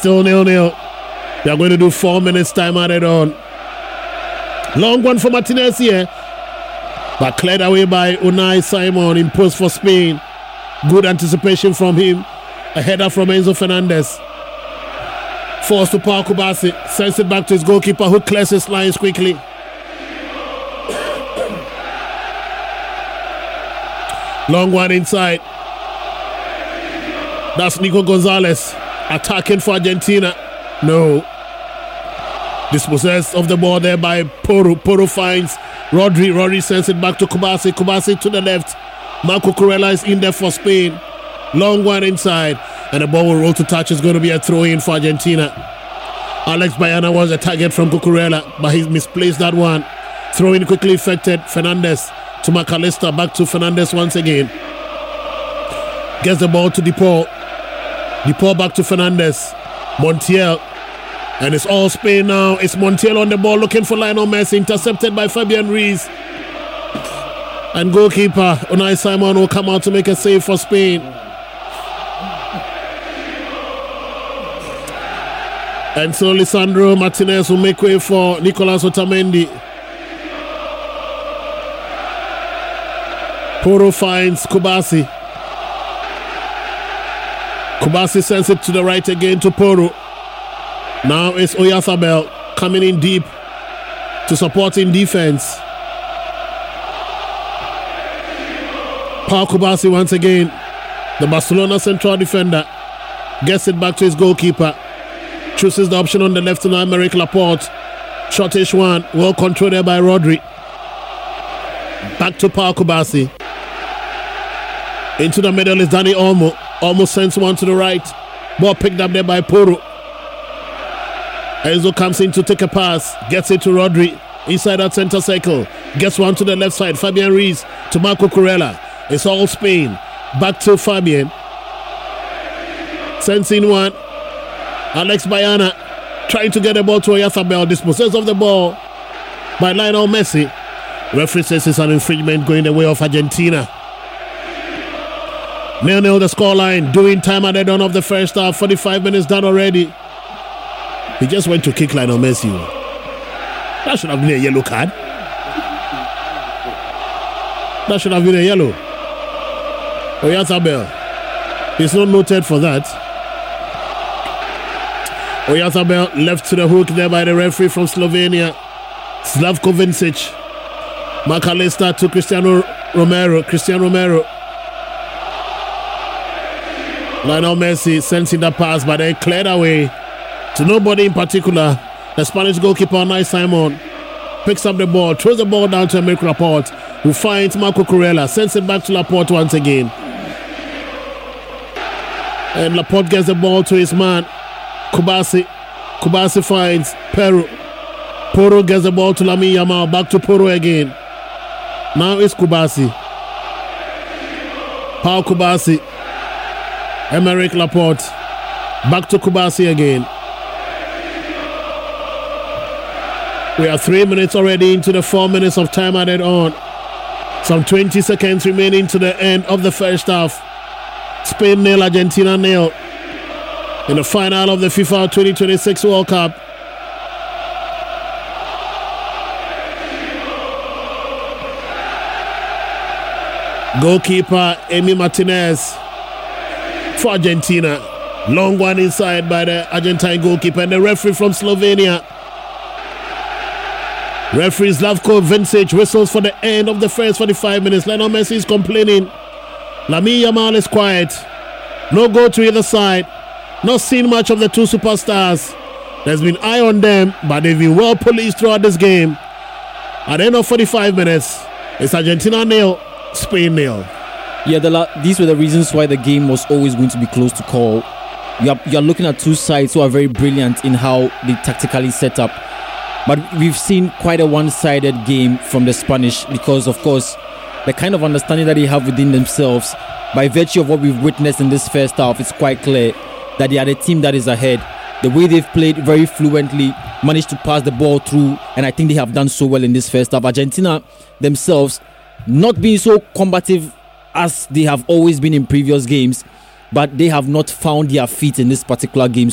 Still 0-0. They are going to do 4 minutes time added on. Long one for Martinez here. But cleared away by Unai Simon in post for Spain. Good anticipation from him. A header from Enzo Fernandez. Forced to Paul Kubasi. Sends it back to his goalkeeper who clears his lines quickly. Long one inside. That's Nico Gonzalez attacking for Argentina. No. Dispossessed of the ball there by Porro. Porro finds Rodri. Rodri sends it back to Kubasi. Kubasi to the left. Marco Cucurella is in there for Spain. Long one inside. And the ball will roll to touch. It's going to be a throw-in for Argentina. Alex Bayana was a target from Cucurella, but he misplaced that one. Throw-in quickly affected. Fernandez to McAllister. Back to Fernandez once again. Gets the ball to DePaul. DePaul back to Fernandez. Montiel. And it's all Spain now. It's Montiel on the ball looking for Lionel Messi. Intercepted by Fabian Ruiz. And goalkeeper Unai Simon will come out to make a save for Spain. And so Lisandro Martinez will make way for Nicolas Otamendi. Porro finds Kubasi. Kubasi sends it to the right again to Porro. Now it's Oyarzabal coming in deep to support in defense. Paul Kubasi once again. The Barcelona central defender gets it back to his goalkeeper. Chooses the option on the left now, Aymeric Laporte. Shortish one, well controlled there by Rodri. Back to Paul Kubasi. Into the middle is Dani Olmo. Olmo sends one to the right. Ball picked up there by Porro. Enzo comes in to take a pass. Gets it to Rodri. Inside that center circle. Gets one to the left side. Fabian Ruiz to Marco Cucurella. It's all Spain. Back to Fabian. Sends in one. Alex Bayana trying to get the ball to Oyarzabal. Dispossessed of the ball by Lionel Messi. Referee says it's an infringement going the way of Argentina. 0-0 the scoreline. Doing time added on of the first half. 45 minutes done already. He just went to kick Lionel Messi. That should have been a yellow card. That should have been a yellow. Oyarzabal. He's not noted for that. Oyarzabal left to the hook there by the referee from Slovenia. Slavko Vincic. McAllister to Cristiano Romero. Lionel Messi sends in the pass, but they cleared away to nobody in particular. The Spanish goalkeeper Unai Simon picks up the ball, throws the ball down to Aymeric Laporte, who finds Marco Cucurella, sends it back to Laporte once again. And Laporte gets the ball to his man, Kubasi. Kubasi finds Porro. Porro gets the ball to Lamine Yamal. Back to Porro again. Now it's Kubasi. Paul Kubasi. Aymeric Laporte. Back to Kubasi again. We are 3 minutes already into the 4 minutes of time added on. Some 20 seconds remaining to the end of the first half. Spain 0, Argentina 0. In the final of the FIFA 2026 World Cup. Goalkeeper Emi Martinez for Argentina. Long one inside by the Argentine goalkeeper. And the referee from Slovenia. Referee Slavko Vincic whistles for the end of the first 45 minutes. Lionel Messi is complaining. Lamine Yamal is quiet. No goal to either side. Not seen much of the two superstars. There's been eye on them, but they've been well policed throughout this game. At the end of 45 minutes, it's Argentina 0, Spain 0. Yeah, these were the reasons why the game was always going to be close to call. You're looking at two sides who are very brilliant in how they tactically set up. But we've seen quite a one-sided game from the Spanish because, of course, the kind of understanding that they have within themselves, by virtue of what we've witnessed in this first half, it's quite clear that they are the team that is ahead. The way they've played very fluently, managed to pass the ball through, and I think they have done so well in this first half. Argentina themselves, not being so combative as they have always been in previous games, but they have not found their feet in this particular game